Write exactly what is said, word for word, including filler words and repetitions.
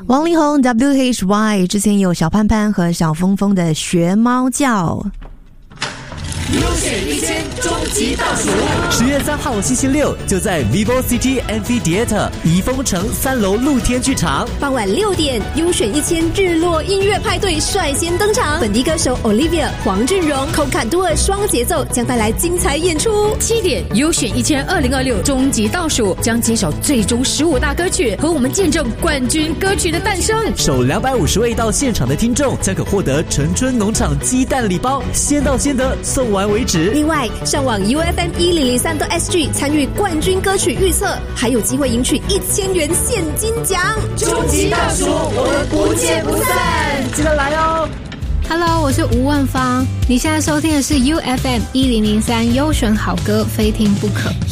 王力宏 W H Y 之前有小潘潘和小峰峰的学猫叫。 优选一千终极倒数， 十月三号星期六就在 Vivo City Amphitheatre 怡丰城三楼露天剧场， 傍晚六点，优选一千日落音乐派对率先登场，本地歌手 Olivia、黄俊荣、寇坎多尔双节奏将带来精彩演出。 七点，优选一千二零二六终极倒数将揭晓最终十五大歌曲，和我们见证冠军歌曲的诞生。 首两百五十位到现场的听众将可获得陈春农场鸡蛋礼包，先到先得，送完为止。 另外，上网 U F M 一零零三 S G 参与冠军歌曲预测，还有机会赢取一千元现金奖。 终极倒数，我们不见不散， 记得来哦。 Hello， 我是吴万芳，你现在收听的是 U F M 一零零三优选好歌，非听不可。